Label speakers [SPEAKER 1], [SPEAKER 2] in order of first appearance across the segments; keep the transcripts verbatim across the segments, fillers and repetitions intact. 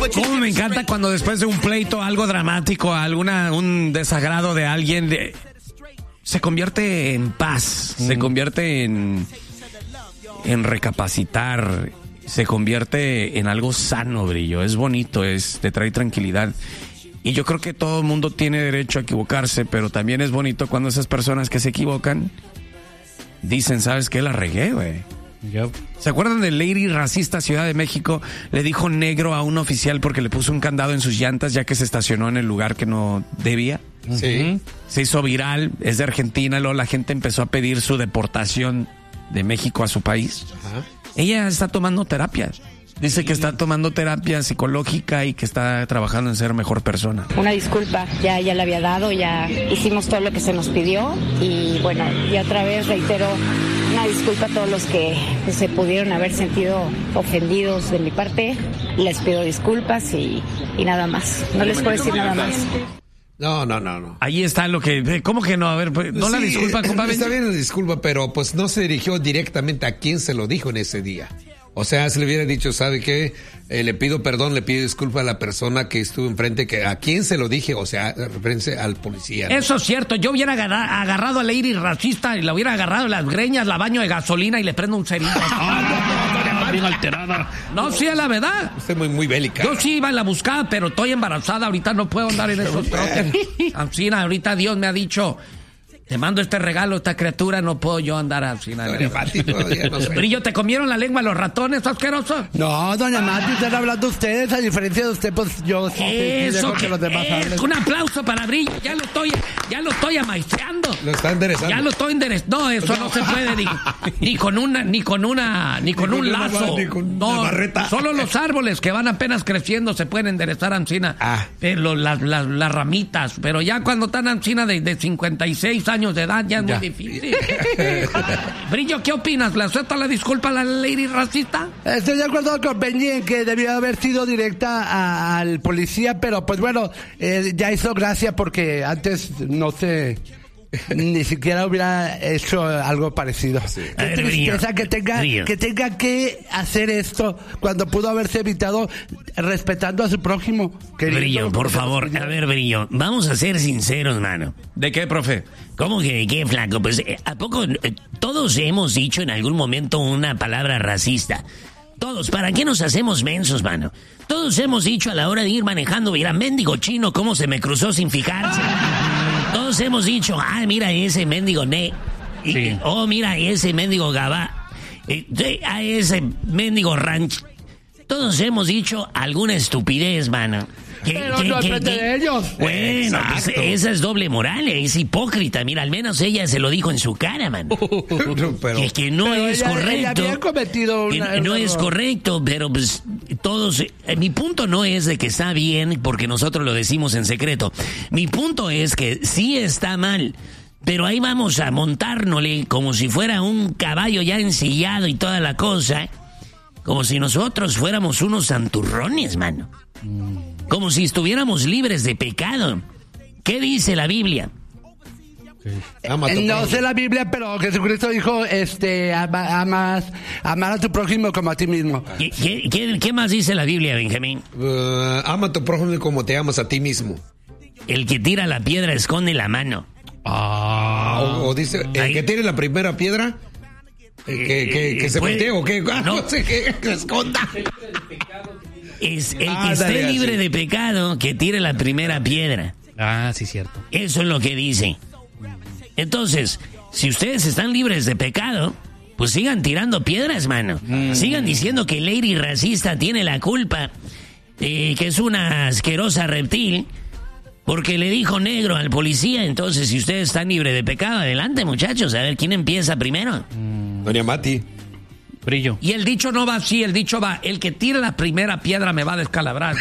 [SPEAKER 1] Cómo me encanta cuando después de un pleito, algo dramático, alguna un desagrado de alguien, de, se convierte en paz, mm. se convierte en, en recapacitar, se convierte en algo sano, Brillo. Es bonito, es, te trae tranquilidad. Y yo creo que todo el mundo tiene derecho a equivocarse, pero también es bonito cuando esas personas que se equivocan dicen, ¿sabes qué? La regué, güey. Yep. ¿Se acuerdan de Lady Racista Ciudad de México? Le dijo negro a un oficial porque le puso un candado en sus llantas ya que se estacionó en el lugar que no debía. Sí. Se hizo viral, es de Argentina, luego la gente empezó a pedir su deportación de México a su país. Ajá. Ella está tomando terapias. Dice que está tomando terapia psicológica y que está trabajando en ser mejor persona.
[SPEAKER 2] Una disculpa, ya, ya le había dado, ya hicimos todo lo que se nos pidió y bueno, y otra vez reitero una disculpa a todos los que pues, se pudieron haber sentido ofendidos de mi parte. Les pido disculpas y, y nada más. No les puedo decir nada más.
[SPEAKER 3] No, no, no, no.
[SPEAKER 1] Ahí está lo que... ¿Cómo que no? A ver, no sí, la disculpa, compa.
[SPEAKER 3] Está bien la disculpa, pero pues no se dirigió directamente a quien se lo dijo en ese día. O sea, se le hubiera dicho, ¿sabe qué? Eh, le pido perdón, le pido disculpa a la persona que estuvo enfrente, que a quién se lo dije, o sea, referencia al policía, ¿no?
[SPEAKER 1] Eso es cierto, yo hubiera agarra, agarrado a la Lady Racista y la hubiera agarrado las greñas, la baño de gasolina y le prendo un cerillo. Bien alterada. No, sí, es la verdad.
[SPEAKER 3] Usted es muy, muy bélica.
[SPEAKER 1] Yo sí iba en la buscada, pero estoy embarazada, ahorita no puedo andar en esos trotes. Ancina, ahorita Dios me ha dicho... Te mando este regalo, esta criatura, no puedo yo andar así. Doña Mati, todavía no sé. Brillo, ¿te comieron la lengua los ratones, asqueroso?
[SPEAKER 4] No, doña Mati, están hablando ustedes, a diferencia de usted, pues yo...
[SPEAKER 1] Eso, que, que los demás es, un aplauso para Brillo, ya lo estoy, ya lo estoy amaestreando.
[SPEAKER 3] Lo está enderezando.
[SPEAKER 1] Ya lo estoy enderezando. No, eso no, no se puede, ni, ni con una, ni con una, ni con ni un con lazo. Una, ni con no, una barreta. Solo los árboles que van apenas creciendo se pueden enderezar, Ancina. Ah. Pero las, las, las ramitas, pero ya cuando están, Ancina, de, de cincuenta y seis años de edad ya es ya. Muy difícil. Brillo, ¿qué opinas? ¿Le acepta la disculpa a la Lady Racista?
[SPEAKER 4] Estoy de acuerdo con Benji en que debió haber sido directa a, al policía, pero pues bueno, eh, ya hizo gracia porque antes no sé... Ni siquiera hubiera hecho algo parecido. Sí. Qué ver, tristeza que tenga, que tenga que hacer esto cuando pudo haberse evitado respetando a su prójimo.
[SPEAKER 5] Querido. Brillo, por favor, a ver, Brillo, vamos a ser sinceros, mano.
[SPEAKER 1] ¿De qué, profe?
[SPEAKER 5] ¿Cómo que de qué, flaco? Pues, ¿a poco eh, todos hemos dicho en algún momento una palabra racista? Todos, ¿para qué nos hacemos mensos, mano? Todos hemos dicho a la hora de ir manejando, mira, mendigo chino, cómo se me cruzó sin fijarse. Todos hemos dicho, ah, mira ese mendigo ne. Y, sí. Oh, mira ese mendigo gabá. Eh, a ese mendigo ranch. Todos hemos dicho alguna estupidez, mano.
[SPEAKER 4] ¿Qué, Pero qué, no qué, qué? De ellos.
[SPEAKER 5] Bueno, pues, esa es doble moral, es hipócrita. Mira, al menos ella se lo dijo en su cara, man. Pero, que, que no es
[SPEAKER 4] ella,
[SPEAKER 5] correcto.
[SPEAKER 4] Ella había cometido una,
[SPEAKER 5] que no
[SPEAKER 4] una
[SPEAKER 5] es error. Correcto, pero pues todos... Eh, mi punto no es de que está bien porque nosotros lo decimos en secreto. Mi punto es que sí está mal. Pero ahí vamos a montárnosle como si fuera un caballo ya ensillado y toda la cosa. Como si nosotros fuéramos unos santurrones, mano. Como si estuviéramos libres de pecado. ¿Qué dice la Biblia?
[SPEAKER 4] Eh, no sé la Biblia, pero Jesucristo dijo, este, ama, amas, amar a tu prójimo como a ti mismo.
[SPEAKER 5] ¿Qué, qué, qué, qué más dice la Biblia, Benjamín?
[SPEAKER 3] Uh, ama a tu prójimo como te amas a ti mismo.
[SPEAKER 5] El que tira la piedra esconde la mano.
[SPEAKER 3] Ah. O, o dice, el Ahí. que tire la primera piedra, eh, que, que, que se voltee o que no, no sé, que, que esconda.
[SPEAKER 5] Es el ah, que esté dale, libre así. de pecado que tire la primera piedra.
[SPEAKER 1] Ah, sí, cierto.
[SPEAKER 5] Eso es lo que dice. Entonces, si ustedes están libres de pecado, pues sigan tirando piedras, mano. Mm. Sigan diciendo que Lady Racista tiene la culpa, eh, que es una asquerosa reptil, porque le dijo negro al policía. Entonces, si ustedes están libres de pecado, adelante, muchachos. A ver, ¿quién empieza primero?
[SPEAKER 3] Mm. Doña Mati.
[SPEAKER 1] Brillo. Y el dicho no va así, el dicho va, el que tire la primera piedra me va a descalabrar.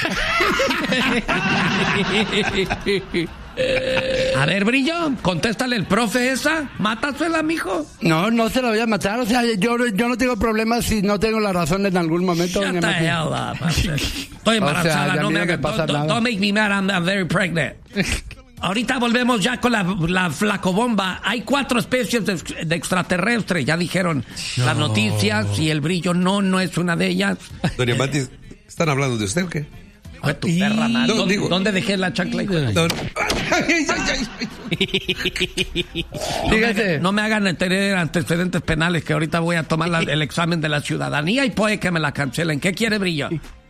[SPEAKER 1] A ver, Brillo, contéstale el profe esa, mátasela, mijo.
[SPEAKER 4] No, no se la voy a matar, o sea, yo, yo no tengo problemas si no tengo la razón en algún momento.
[SPEAKER 1] Shut the hell up. Estoy embarazada, o sea, no me, me pasa don't, nada. Don't make me mad, I'm, I'm very pregnant. Ahorita volvemos ya con la, la flacobomba. Hay cuatro especies de, de extraterrestres, ya dijeron no. las noticias, y el Brillo no, no es una de ellas.
[SPEAKER 3] Doña Mati, ¿están hablando de usted o qué?
[SPEAKER 1] Hijo de tu perra madre.
[SPEAKER 3] No,
[SPEAKER 1] ¿Dónde,
[SPEAKER 3] digo-
[SPEAKER 1] ¿Dónde dejé la chancla? hijo de-
[SPEAKER 3] No, no. Ay, ay, ay.
[SPEAKER 1] No me,
[SPEAKER 4] Fíjate.
[SPEAKER 1] no me hagan tener antecedentes penales, que ahorita voy a tomar la- el examen de la ciudadanía y puede que me la cancelen. ¿Qué quiere, Brillo?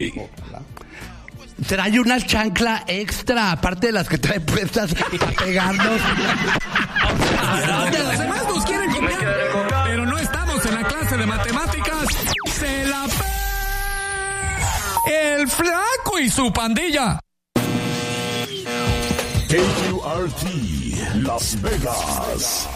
[SPEAKER 4] Trae una chancla extra, aparte de las que trae puestas a pegarnos.
[SPEAKER 1] Que los demás nos quieren copiar, pero no estamos en la clase de matemáticas. ¡Se la pe... El Flaco y su pandilla!
[SPEAKER 6] K Q R T Las Vegas.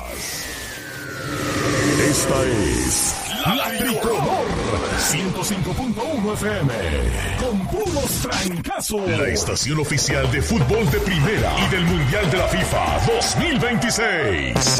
[SPEAKER 6] Esta es La Tricolor ciento cinco punto uno F M con puros trancazos. La estación oficial de fútbol de primera y del Mundial de la FIFA dos mil veintiséis.